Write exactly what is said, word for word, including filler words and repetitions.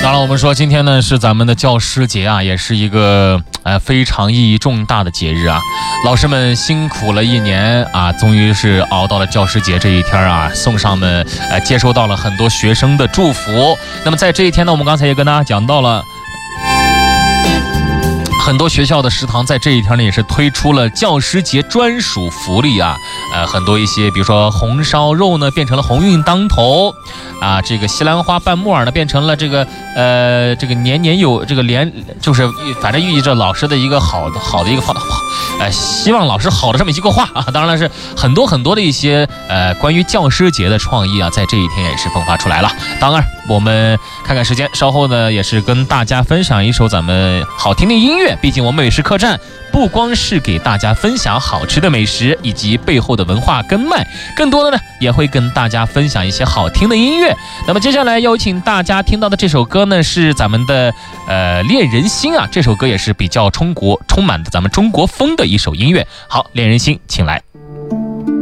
当然我们说今天呢是咱们的教师节啊，也是一个呃非常意义重大的节日啊。老师们辛苦了一年啊，终于是熬到了教师节这一天啊，送上们呃接收到了很多学生的祝福。那么在这一天呢，我们刚才也跟大家讲到了，很多学校的食堂在这一天呢也是推出了教师节专属福利啊，呃，很多一些比如说红烧肉呢变成了鸿运当头啊，这个西兰花拌木耳呢变成了这个呃这个年年有这个连就是反正寓意着老师的一个好的好的一个方，呃，希望老师好的这么一句话啊。当然了是很多很多的一些呃关于教师节的创意啊，在这一天也是迸发出来了。当然我们看看时间，稍后呢也是跟大家分享一首咱们好听的音乐。毕竟我们美食客栈不光是给大家分享好吃的美食以及背后的文化根脉，更多的呢也会跟大家分享一些好听的音乐。那么接下来有请大家听到的这首歌呢是咱们的呃恋人心啊，这首歌也是比较中国充满的咱们中国风的一首音乐。好，恋人心请来。